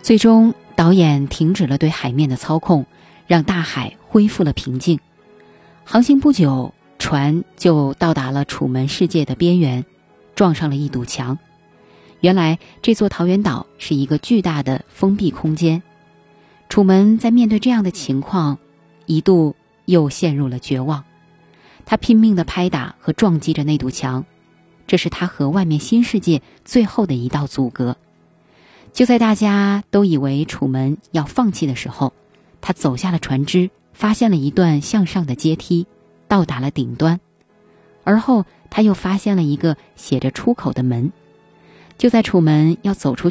最终导演停止了对海面的操控，让大海恢复了平静。航行不久，船就到达了楚门世界的边缘，撞上了一堵墙。原来这座桃源岛是一个巨大的封闭空间。楚门在面对这样的情况，一度又陷入了绝望。他拼命地拍打和撞击着那堵墙，这是他和外面新世界最后的一道阻隔。就在大家都以为楚门要放弃的时候，他走下了船只，发现了一段向上的阶梯，到达了顶端。而后他又发现了一个写着出口的门。就在楚门要走出